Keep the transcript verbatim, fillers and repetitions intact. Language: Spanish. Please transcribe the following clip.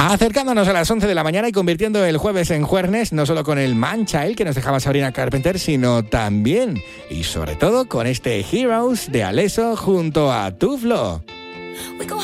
Acercándonos a las once de la mañana y convirtiendo el jueves en jueves, no solo con el Man Child que nos dejaba Sabrina Carpenter, sino también y sobre todo con este Heroes de Alesso junto a Tuflo.